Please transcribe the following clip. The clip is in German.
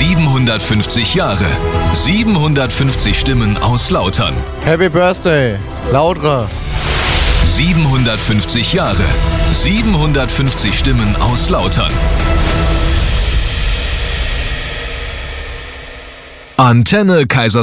750 Jahre. 750 Stimmen aus Lautern. Happy Birthday, Lautra. 750 Jahre. 750 Stimmen aus Lautern. Antenne Kaiserslautern.